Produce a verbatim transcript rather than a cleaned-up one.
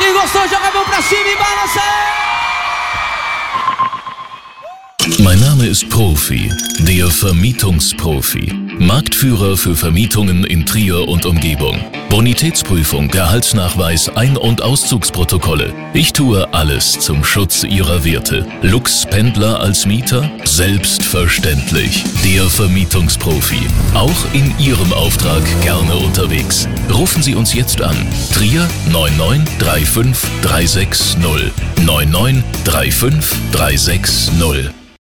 Quem gostou, joga a mão pra cima e balança! Mein Name ist Profi, der Vermietungsprofi. Marktführer für Vermietungen in Trier und Umgebung. Bonitätsprüfung, Gehaltsnachweis, Ein- und Auszugsprotokolle. Ich tue alles zum Schutz Ihrer Werte. Lux-Pendler als Mieter? Selbstverständlich. Der Vermietungsprofi. Auch in Ihrem Auftrag gerne unterwegs. Rufen Sie uns jetzt an. Trier neun neun drei fünf drei sechs null. neun neun drei fünf drei sechs null.